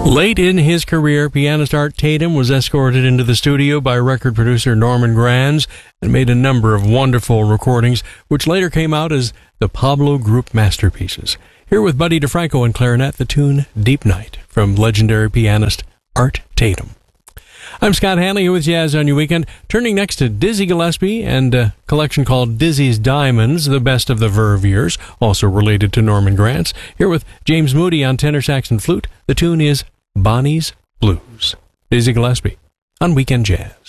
Late in his career, pianist Art Tatum was escorted into the studio by record producer Norman Granz and made a number of wonderful recordings, which later came out as the Pablo Group masterpieces. Here with Buddy DeFranco and clarinet, the tune Deep Night from legendary pianist Art Tatum. I'm Scott Hanley here with Jazz on Your Weekend, turning next to Dizzy Gillespie and a collection called Dizzy's Diamonds, the best of the Verve years, also related to Norman Granz. Here with James Moody on tenor sax and flute, the tune is Bonnie's Blues. Dizzy Gillespie on Weekend Jazz.